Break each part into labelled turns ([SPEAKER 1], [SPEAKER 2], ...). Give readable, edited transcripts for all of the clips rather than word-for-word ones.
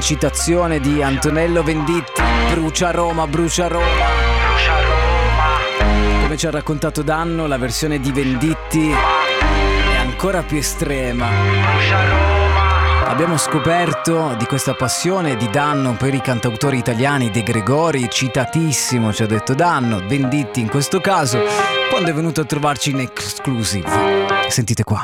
[SPEAKER 1] citazione di Antonello Venditti, brucia Roma, brucia Roma. Brucia Roma. Come ci ha raccontato Danno, la versione di Venditti è ancora più estrema. Brucia Roma. Abbiamo scoperto di questa passione di Danno per i cantautori italiani, De Gregori, citatissimo, ci ha detto Danno, Venditti in questo caso, quando è venuto a trovarci in exclusive. Sentite qua.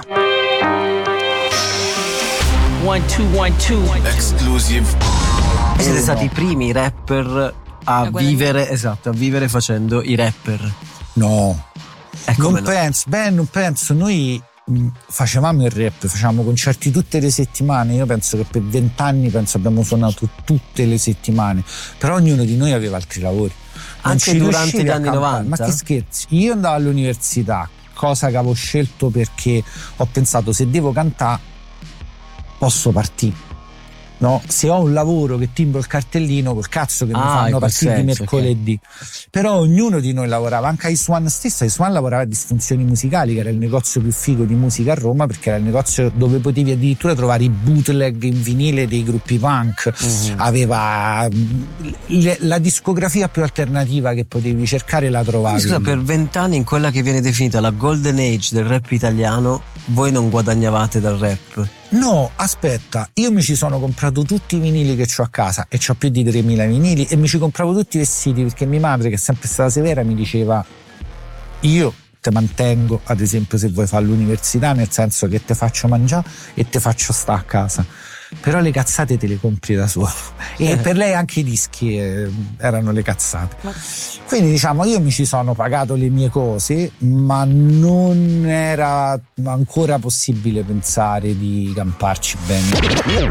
[SPEAKER 2] 1, 2, 1, 2
[SPEAKER 3] Exclusive.
[SPEAKER 4] Siete stati i primi rapper a vivere, esatto, a vivere facendo i rapper.
[SPEAKER 5] No,
[SPEAKER 4] Non
[SPEAKER 5] non penso. Noi facevamo il rap, facevamo concerti tutte le settimane. Io penso che per 20 anni abbiamo suonato tutte le settimane, però ognuno di noi aveva altri lavori.
[SPEAKER 4] Anche durante gli anni 90?
[SPEAKER 5] Ma che scherzi, io andavo all'università, cosa che avevo scelto perché ho pensato, se devo cantare posso partire, no? Se ho un lavoro che timbro il cartellino, col cazzo che mi fanno partire di mercoledì. Però ognuno di noi lavorava, anche Swan stesso. Swan lavorava a Disfunzioni Musicali, che era il negozio più figo di musica a Roma, perché era il negozio dove potevi addirittura trovare i bootleg in vinile dei gruppi punk. Aveva la discografia più alternativa che potevi cercare, la trovavi.
[SPEAKER 4] Scusa, per 20 anni in quella che viene definita la golden age del rap italiano, voi non guadagnavate dal rap?
[SPEAKER 5] No, aspetta, io mi ci sono comprato tutti i vinili che ho a casa, e ho più di 3000 vinili, e mi ci compravo tutti i vestiti, perché mia madre, che è sempre stata severa, mi diceva: io te mantengo, ad esempio, se vuoi fare l'università, nel senso che te faccio mangiare e te faccio stare a casa, però le cazzate te le compri da solo. E per lei anche i dischi erano le cazzate. Quindi diciamo, io mi ci sono pagato le mie cose, ma non era ancora possibile pensare di camparci bene.